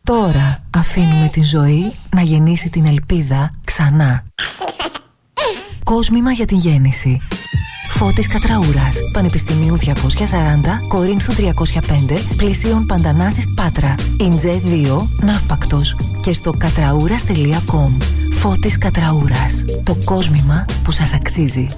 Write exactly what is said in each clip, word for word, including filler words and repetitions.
Τώρα αφήνουμε την ζωή να γεννήσει την ελπίδα ξανά. Κόσμημα για την γέννηση. Φώτης Κατραούρας, Πανεπιστημίου διακόσια σαράντα, Κορίνθου τριακόσια πέντε, Πλησίων Παντανάσης Πάτρα, Ιντζέ δύο, Ναύπακτος και στο κατραούρας τελεία κομ. Φώτης Κατραούρας, το κόσμημα που σας αξίζει.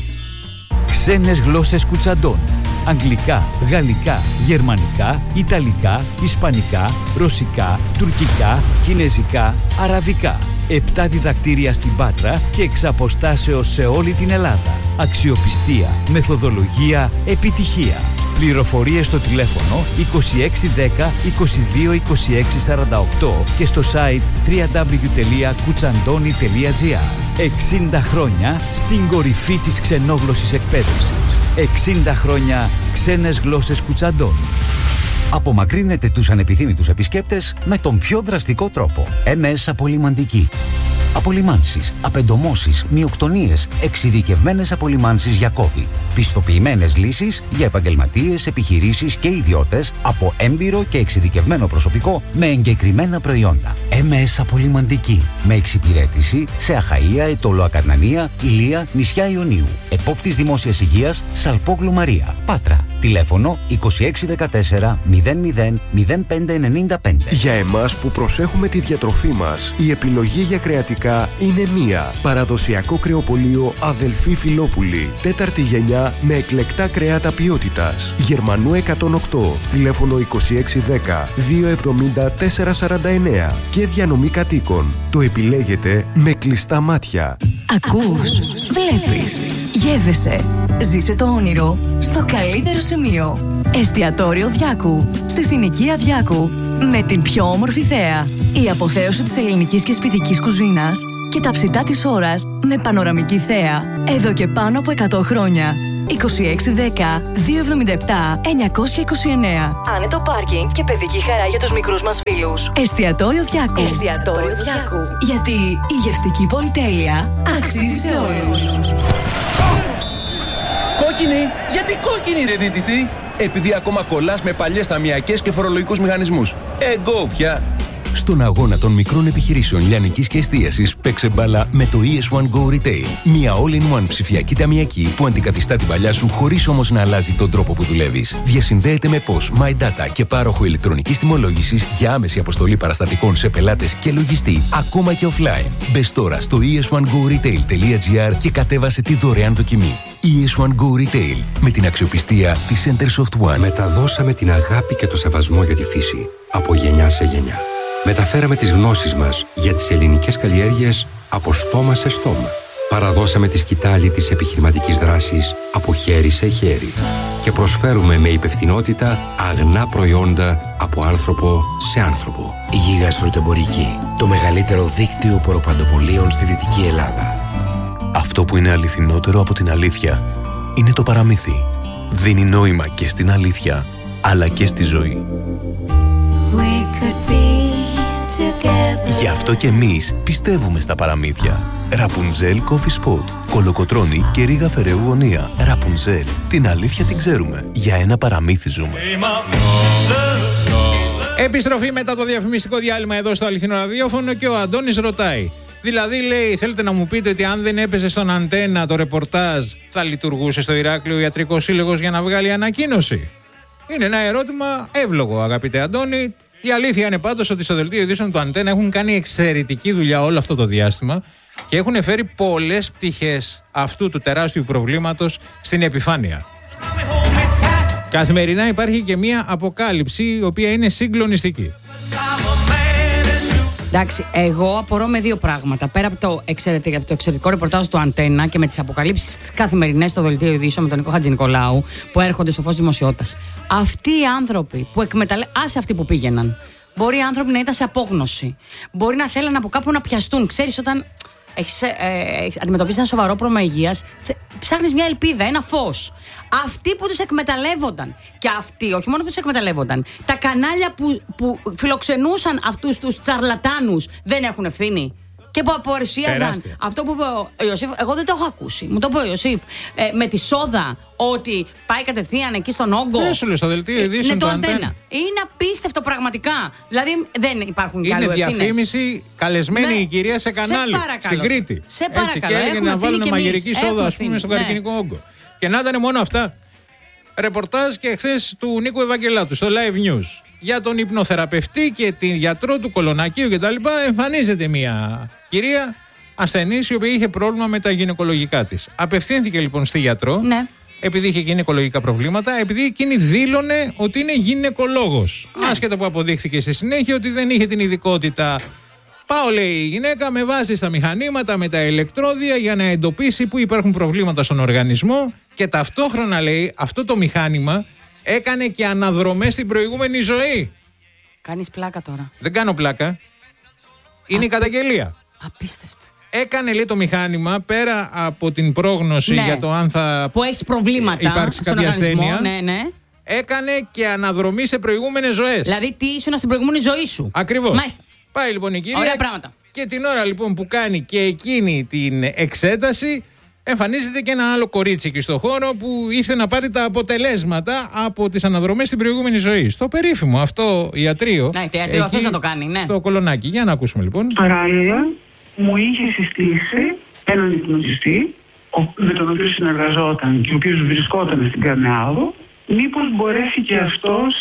Ξένες γλώσσες Κουτσαντών. Αγγλικά, γαλλικά, γερμανικά, ιταλικά, ισπανικά, ρωσικά, τουρκικά, κινεζικά, αραβικά. Επτά διδακτήρια στην Πάτρα και εξ αποστάσεως σε όλη την Ελλάδα. Αξιοπιστία, μεθοδολογία, επιτυχία. Πληροφορίες στο τηλέφωνο είκοσι έξι δέκα είκοσι δύο είκοσι έξι σαράντα οκτώ και στο site double-u double-u double-u τελεία κουτσαντώνη τελεία τζι άρ. εξήντα χρόνια στην κορυφή της ξενόγλωσσης εκπαίδευσης. εξήντα χρόνια ξένες γλώσσες Κουτσαντώνη. Απομακρύνετε τους ανεπιθύμητους επισκέπτες με τον πιο δραστικό τρόπο. εμ ες Απολυμαντική. Απολυμάνσεις, απεντομώσεις, μυοκτονίες, εξειδικευμένες απολυμάνσεις για COVID. Πιστοποιημένες λύσεις για επαγγελματίες, επιχειρήσεις και ιδιώτες από έμπειρο και εξειδικευμένο προσωπικό με εγκεκριμένα προϊόντα. εμ ες Απολυμαντική. Με εξυπηρέτηση σε Αχαΐα, Ετωλό Ακαρνανία, Ηλία, νησιά Ιωνίου. Επόπτης Δημόσιας Υγείας, Σαλπόγλου Μαρία. Πάτρα. Τηλέφωνο είκοσι έξι δεκατέσσερα μηδέν μηδέν μηδέν πέντε ενενήντα πέντε. Για εμάς που προσέχουμε τη διατροφή μας, η επιλογή για κρεατικά είναι μία. Παραδοσιακό κρεοπωλείο Αδελφή Φιλόπουλη. Τέταρτη γενιά με εκλεκτά κρέατα ποιότητας. Γερμανού εκατόν οκτώ. Τηλέφωνο είκοσι έξι δέκα διακόσια εβδομήντα τέσσερα σαράντα εννέα. Και διανομή κατοίκων. Το επιλέγετε με κλειστά μάτια. Ακούς, βλέπεις, γεύεσαι. Ζήσε το όνειρο στο καλύτερο σημείο. Εστιατόριο Διάκου, στη συνοικία Διάκου, με την πιο όμορφη θέα. Η αποθέωση της ελληνικής και σπιτικής κουζίνας και τα ψητά της ώρας με πανοραμική θέα. Εδώ και πάνω από εκατό χρόνια. είκοσι έξι δέκα διακόσια εβδομήντα επτά εννιακόσια είκοσι εννέα. Άνετο πάρκινγκ και παιδική χαρά για τους μικρούς μας φίλους. Εστιατόριο Διάκου. Εστιατόριο Διάκου. Γιατί η γευστική πολυτέλεια αξίζει σε όλους. Κόκκινη! Γιατί κόκκινη ρε δίτητη? Επειδή ακόμα κολλάς με παλιές ταμιακές και φορολογικούς μηχανισμούς. Εγκώ πια! Στον αγώνα των μικρών επιχειρήσεων λιανικής και εστίασης παίξε μπάλα με το ι ες one Go Retail. Μια all-in-one ψηφιακή ταμιακή που αντικαθιστά την παλιά σου χωρίς όμως να αλλάζει τον τρόπο που δουλεύεις. Διασυνδέεται με P O S, MyData και πάροχο ηλεκτρονικής τιμολόγησης για άμεση αποστολή παραστατικών σε πελάτες και λογιστή, ακόμα και offline. Μπες τώρα στο ι ες one go retail τελεία τζι άρ και κατέβασε τη δωρεάν δοκιμή. ι ες one Go Retail, με την αξιοπιστία της Centersoft One. Μεταδώσαμε την αγάπη και το σεβασμό για τη φύση από γενιά σε γενιά. Μεταφέραμε τις γνώσεις μας για τις ελληνικές καλλιέργειες από στόμα σε στόμα. Παραδώσαμε τη σκητάλη της επιχειρηματικής δράσης από χέρι σε χέρι. Και προσφέρουμε με υπευθυνότητα αγνά προϊόντα από άνθρωπο σε άνθρωπο. Γίγας Φρουτοεμπορική, το μεγαλύτερο δίκτυο ποροπαντοπολίων στη Δυτική Ελλάδα. Αυτό που είναι αληθινότερο από την αλήθεια είναι το παραμύθι. Δίνει νόημα και στην αλήθεια, αλλά και στη ζωή. Γι' αυτό και εμείς πιστεύουμε στα παραμύθια. Ραπουνζέλ Coffee Spot, Κολοκοτρώνη και Ρίγα Φεραίου Γωνία. Ραπουνζέλ, την αλήθεια την ξέρουμε. Για ένα παραμύθι ζούμε. Επιστροφή μετά το διαφημιστικό διάλειμμα εδώ στο Αληθινό Ραδιόφωνο και ο Αντώνης ρωτάει. Δηλαδή λέει, θέλετε να μου πείτε ότι αν δεν έπαιζε στον Αντένα το ρεπορτάζ, θα λειτουργούσε στο Ηράκλειο ο Ιατρικός Σύλλογος για να βγάλει ανακοίνωση? Είναι ένα ερώτημα εύλογο, αγαπητέ Αντώνη. Η αλήθεια είναι πάντως ότι στο δελτίο ειδήσεων του Αντένα έχουν κάνει εξαιρετική δουλειά όλο αυτό το διάστημα και έχουν φέρει πολλές πτυχές αυτού του τεράστιου προβλήματος στην επιφάνεια. Καθημερινά υπάρχει και μία αποκάλυψη η οποία είναι συγκλονιστική. Εντάξει, εγώ απορώ με δύο πράγματα. Πέρα από το, εξαιρετικό, από το εξαιρετικό ρεπορτάζ του Αντένα και με τις αποκαλύψεις καθημερινές στο δελτίο ειδήσεων με τον Νίκο Χατζηνικολάου που έρχονται στο φως δημοσιότητας. Αυτοί οι άνθρωποι που εκμεταλλεύονται, άσε αυτοί που πήγαιναν. Μπορεί οι άνθρωποι να ήταν σε απόγνωση. Μπορεί να θέλουν από κάπου να πιαστούν. Ξέρεις, όταν έχεις, ε, έχεις αντιμετωπίσει ένα σοβαρό πρόβλημα υγείας, ψάχνεις μια ελπίδα, ένα φως. Αυτοί που τους εκμεταλλεύονταν. Και αυτοί, όχι μόνο που τους εκμεταλλεύονταν, τα κανάλια που, που φιλοξενούσαν αυτούς τους τσαρλατάνους δεν έχουν ευθύνη. Και που παρουσίαζαν αυτό που είπε ο Ιωσήφ, εγώ δεν το έχω ακούσει. Μου το είπε ο Ιωσήφ. Ε, με τη σόδα, ότι πάει κατευθείαν εκεί στον όγκο. Δεν σου λέω στο δελτίο ειδήσεων του Αντένα. Είναι απίστευτο πραγματικά. Δηλαδή δεν υπάρχουν είναι καλοί. Είναι διαφήμιση καλεσμένη ναι. η κυρία σε κανάλι. Σε στην Κρήτη. Σε παρακαλώ. Έτσι, και έλεγε να βάλουν μαγειρική σόδα, ας πούμε, στον ναι. καρκινικό όγκο. Και να ήταν μόνο αυτά. Ρεπορτάζ και χθες του Νίκου Ευαγγελάτου στο Live News. Για τον υπνοθεραπευτή και την γιατρό του Κολονακίου κτλ. Εμφανίζεται μια κυρία ασθενής η οποία είχε πρόβλημα με τα γυναικολογικά της. Απευθύνθηκε λοιπόν στη γιατρό, ναι. επειδή είχε γυναικολογικά προβλήματα, επειδή εκείνη δήλωνε ότι είναι γυναικολόγος. Ναι. Άσχετα που αποδείχθηκε στη συνέχεια ότι δεν είχε την ειδικότητα. Πάω, λέει η γυναίκα, με βάζει στα μηχανήματα, με τα ηλεκτρόδια για να εντοπίσει που υπάρχουν προβλήματα στον οργανισμό και ταυτόχρονα, λέει, αυτό το μηχάνημα έκανε και αναδρομές στην προηγούμενη ζωή. Κάνεις πλάκα τώρα. Δεν κάνω πλάκα. Είναι Α, η καταγγελία. Απίστευτο. Έκανε, λέει, το μηχάνημα πέρα από την πρόγνωση ναι. για το αν θα που έχεις προβλήματα υπάρξει κάποια ασθένεια. Ναι, ναι. Έκανε και αναδρομή σε προηγούμενες ζωές. Δηλαδή, τι ήσουν στην προηγούμενη ζωή σου. Ακριβώς. Μάλιστα. Πάει λοιπόν η κυρία. Ωραία πράγματα. Και την ώρα λοιπόν που κάνει και εκείνη την εξέταση, εμφανίζεται και ένα άλλο κορίτσι εκεί στο χώρο που ήρθε να πάρει τα αποτελέσματα από τις αναδρομές στην προηγούμενη ζωή. Στο περίφημο αυτό ιατρείο. Ναι, το ιατρείο αυτός να το κάνει, ναι. Στο Κολονάκι. Για να ακούσουμε λοιπόν. Παράλληλα, μου είχε συστήσει έναν υπνοτιστή, με τον οποίο συνεργαζόταν και ο οποίος βρισκόταν στην Καρνεάδο, μήπως μπορέσει και αυτός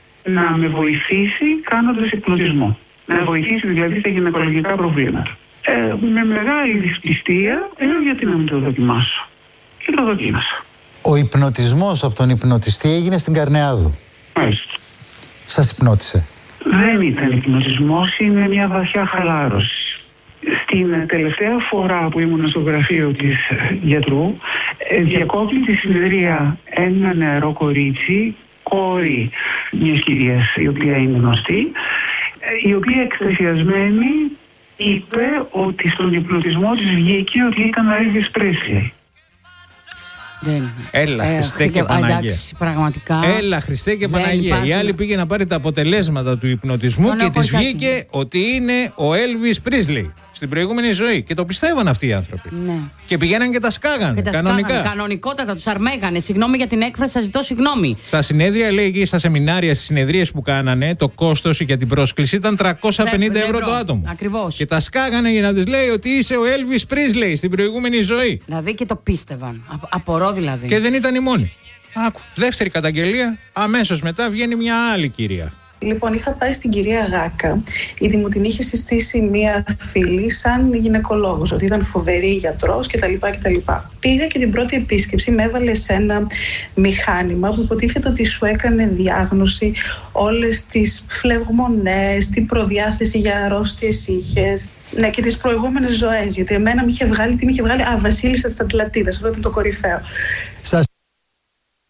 να με βοηθήσει κάνοντας υπνοτισμό. Να βοηθήσει δηλαδή στα γυναικολογικά προβλήματα. Ε, με μεγάλη δυσπιστία λέω γιατί να μην το δοκιμάσω. Και το δοκίμασα. Ο υπνοτισμός από τον υπνοτιστή έγινε στην Καρνεάδου. Μάλιστα. Σας υπνότισε? Δεν ήταν υπνοτισμός, είναι μια βαθιά χαλάρωση. Στην τελευταία φορά που ήμουν στο γραφείο της γιατρού, διακόπτει τη συνεδρία ένα νεαρό κορίτσι, κόρη μιας κυρίας η οποία είναι γνωστή, η οποία εκστασιασμένη είπε ότι στον υπνοτισμό της βγήκε ότι ήταν ο Elvis Presley. Δεν. Έλα, ε, Χριστέ και Παναγία. Εντάξει, πραγματικά. Έλα, Χριστέ και Παναγία. Υπάρχει... Η άλλη πήγε να πάρει τα αποτελέσματα του υπνοτισμού και της βγήκε ότι είναι ο Elvis Presley στην προηγούμενη ζωή. Και το πιστεύαν αυτοί οι άνθρωποι. Ναι. Και πηγαίναν και τα σκάγανε. Και τα κανονικά. Σκάγανε, κανονικότατα, τους αρμέγανε. Συγγνώμη για την έκφραση, σας ζητώ συγγνώμη. Στα συνέδρια, λέει εκεί, στα σεμινάρια, στις συνεδρίες που κάνανε, το κόστος για την πρόσκληση ήταν τριακόσια πενήντα ευρώ το άτομο. Ακριβώς. Και τα σκάγανε για να της λέει ότι είσαι ο Elvis Presley στην προηγούμενη ζωή. Δηλαδή και το πίστευαν. Α, απορώ δηλαδή. Και δεν ήταν η μόνη. Άκου. Δεύτερη καταγγελία, αμέσως μετά βγαίνει μια άλλη κυρία. Λοιπόν, είχα πάει στην κυρία Γάκα, γιατί μου την είχε συστήσει μία φίλη σαν γυναικολόγος, ότι ήταν φοβερή γιατρός κτλ. κτλ. Πήγα και την πρώτη επίσκεψη με έβαλε σε ένα μηχάνημα που υποτίθεται ότι σου έκανε διάγνωση όλες τις φλεγμονές, την προδιάθεση για αρρώστιες είχες, ναι, και τις προηγούμενες ζωές. Γιατί εμένα με είχε βγάλει, τι με είχε βγάλει, α, Βασίλισσα της Ατλαντίδας, αυτό ήταν το κορυφαίο. Σας